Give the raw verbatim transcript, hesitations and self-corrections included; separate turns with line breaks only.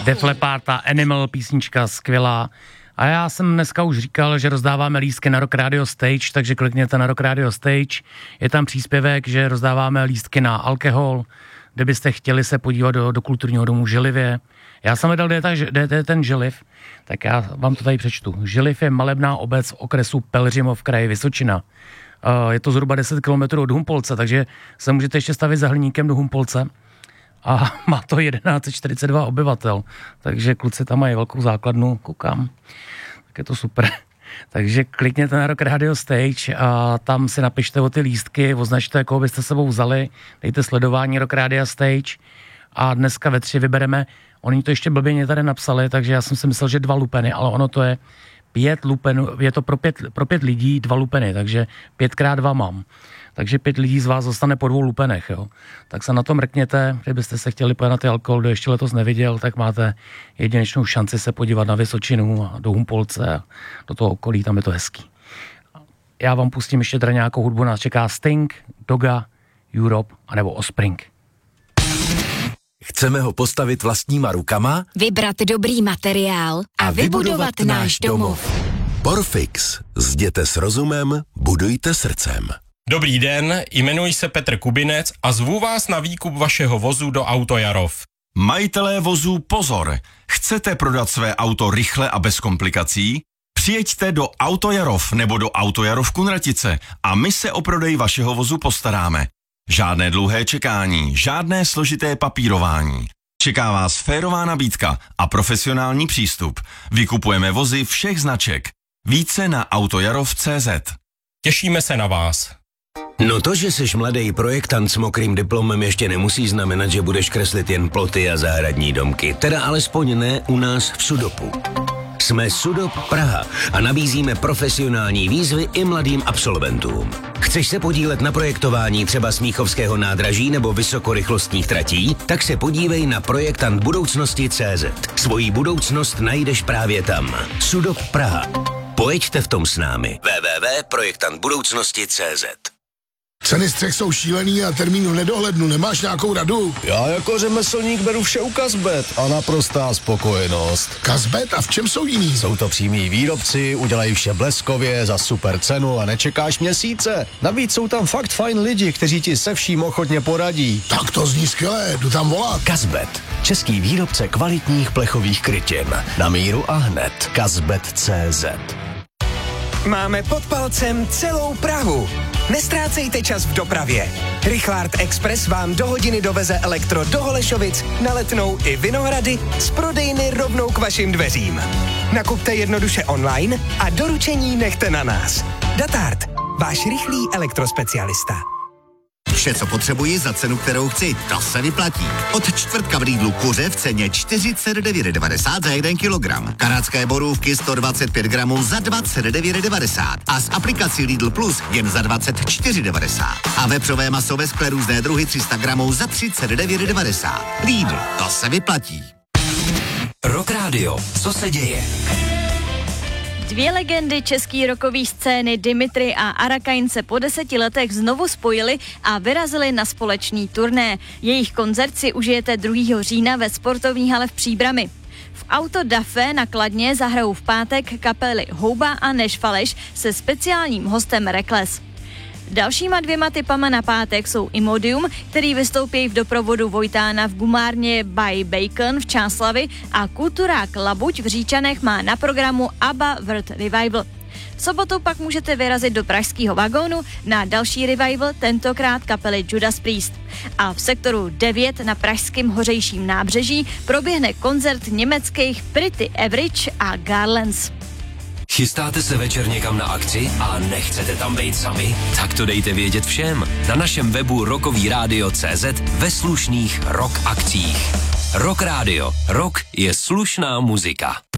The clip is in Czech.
Def Leppard, Animal, písnička skvělá. A já jsem dneska už říkal, že rozdáváme lístky na Rock Radio Stage, takže klikněte na Rock Radio Stage. Je tam příspěvek, že rozdáváme lístky na alkohol, kde byste chtěli se podívat do, do kulturního domu Žilivě. Já jsem hledal, kde je ten Žiliv, tak já vám to tady přečtu. Žiliv je malebná obec v okresu Pelhřimov v kraji Vysočina. Je to zhruba deset kilometrů od Humpolce, takže se můžete ještě stavit za Hliníkem do Humpolce. A má to tisíc sto čtyřicet dva obyvatel, takže kluci tam mají velkou základnu, koukám, tak je to super. Takže klikněte na Rock Radio Stage a tam si napište o ty lístky, označte, koho byste sebou vzali, dejte sledování Rock Radio Stage a dneska ve tři vybereme, oni to ještě blběně tady napsali, takže já jsem si myslel, že dva lupeny, ale ono to je pět lupenů, je to pro pět, pro pět lidí dva lupeny, takže pětkrát dva mám. Takže pět lidí z vás zůstane po dvou lupenech, jo. Tak se na to mrkněte, kdybyste se chtěli pojet na ty alkohol, kdo ještě letos neviděl, tak máte jedinečnou šanci se podívat na Vysočinu a do Humpolce a do toho okolí, tam je to hezký. Já vám pustím ještě teda nějakou hudbu, nás čeká Sting, Doga, Europe anebo Offspring.
Chceme ho postavit vlastníma rukama,
vybrat dobrý materiál a, a vybudovat, vybudovat náš domov.
Porfix. Zděte s rozumem, budujte srdcem.
Dobrý den, jmenuji se Petr Kubinec a zvu vás na výkup vašeho vozu do Auto Jarov.
Majitelé vozů pozor! Chcete prodat své auto rychle a bez komplikací? Přijeďte do Auto Jarov nebo do Auto Jarov Kunratice a my se o prodej vašeho vozu postaráme. Žádné dlouhé čekání, žádné složité papírování. Čeká vás férová nabídka a profesionální přístup. Vykupujeme vozy všech značek. Více na autojarov tečka cé zet.
Těšíme se na vás.
No to, že jsi mladý projektant s mokrým diplomem, ještě nemusí znamenat, že budeš kreslit jen ploty a zahradní domky. Teda alespoň ne u nás v Sudopu. Jsme Sudop Praha a nabízíme profesionální výzvy i mladým absolventům. Chceš se podílet na projektování třeba Smíchovského nádraží nebo vysokorychlostních tratí? Tak se podívej na projektant budoucnosti tečka cé zet. Svoji budoucnost najdeš právě tam. Sudop Praha. Pojeďte v tom s námi. w w w tečka projektant budoucnosti tečka cé zet.
Ceny střech jsou šílený a termín v nedohlednu. Nemáš nějakou radu?
Já jako řemeslník beru vše u Kazbet a naprostá spokojenost.
Kazbet? A v čem jsou jiný?
Jsou to přímí výrobci, udělají vše bleskově, za super cenu a nečekáš měsíce. Navíc jsou tam fakt fajn lidi, kteří ti se vším ochotně poradí.
Tak to zní skvěle, jdu tam volat.
Kazbet. Český výrobce kvalitních plechových krytin. Na míru a hned. Kazbet tečka cé zet.
Máme pod palcem celou Prahu. Nestrácejte čas v dopravě. Richlard Express vám do hodiny doveze elektro do Holešovic, na Letnou i Vinohrady z prodejny rovnou k vašim dveřím. Nakupte jednoduše online a doručení nechte na nás. Datard, váš rychlý elektrospecialista.
Vše, co potřebuji za cenu, kterou chci, to se vyplatí. Od čtvrtka v Lidlu kuře v ceně čtyřicet devět devadesát za jeden kilogram. Kanadské borůvky sto dvacet pět gramů za dvacet devět devadesát. A s aplikací Lidl Plus jen za dvacet čtyři devadesát. A vepřové maso ve skle různé druhy tři sta gramů za třicet devět devadesát. Lidl, to se vyplatí.
Rock Radio. Co se děje?
Dvě legendy české rockové scény Dimitri a Arakain se po deseti letech znovu spojili a vyrazili na společný turné. Jejich koncert si užijete druhého října ve sportovní hale v Příbrami. V Auto da Fe na Kladně zahrajou v pátek kapely Houba a Nešfaleš se speciálním hostem Reckless. Dalšíma dvěma typama na pátek jsou Imodium, který vystoupí v doprovodu Vojtána v gumárně by Bacon v Čáslavi a kulturák Labuť v Říčanech má na programu ABBA World Revival. V sobotu pak můžete vyrazit do pražského vagónu na další revival, tentokrát kapely Judas Priest. A v sektoru devět na pražském Hořejším nábřeží proběhne koncert německých Pretty Average a Garlands.
Chystáte se večer někam na akci a nechcete tam být sami? Tak to dejte vědět všem. Na našem webu rockový rádio tečka cé zet ve slušných rock akcích. Rock Radio. Rock je slušná muzika.